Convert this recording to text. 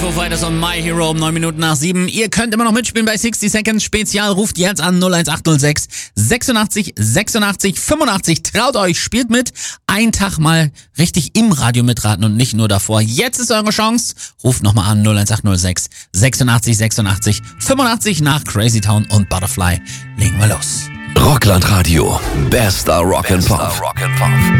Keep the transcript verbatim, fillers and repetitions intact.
Foo Fighters und My Hero um neun Minuten nach sieben. Ihr könnt immer noch mitspielen bei sixty Seconds Spezial. Ruft jetzt an null eins acht null sechs sechsundachtzig sechsundachtzig fünfundachtzig. Traut euch, spielt mit. Einen Tag mal richtig im Radio mitraten und nicht nur davor. Jetzt ist eure Chance. Ruft nochmal an null eins acht null sechs sechsundachtzig sechsundachtzig fünfundachtzig. Nach Crazy Town und Butterfly legen wir los. Rockland Radio. Bester Rock and Pop.